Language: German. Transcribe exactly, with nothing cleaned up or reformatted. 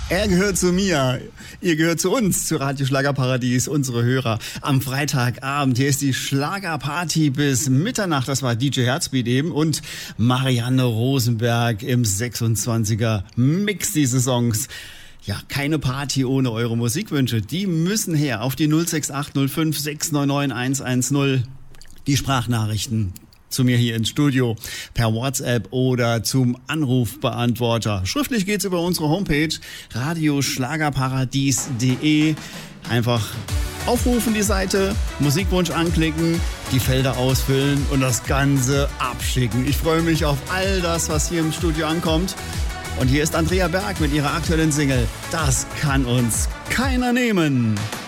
Er gehört zu mir, ihr gehört zu uns, zu Radio Schlagerparadies, unsere Hörer. Am Freitagabend, hier ist die Schlagerparty bis Mitternacht, das war D J Herzbeat eben und Marianne Rosenberg im sechsundzwanziger Mix dieses Songs. Ja, keine Party ohne eure Musikwünsche, die müssen her auf die null sechs acht null fünf sechs neun neun eins eins null, die Sprachnachrichten zu mir hier ins Studio per WhatsApp oder zum Anrufbeantworter. Schriftlich geht's über unsere Homepage radioschlagerparadies punkt de. Einfach aufrufen die Seite, Musikwunsch anklicken, die Felder ausfüllen und das Ganze abschicken. Ich freue mich auf all das, was hier im Studio ankommt. Und hier ist Andrea Berg mit ihrer aktuellen Single Das kann uns keiner nehmen.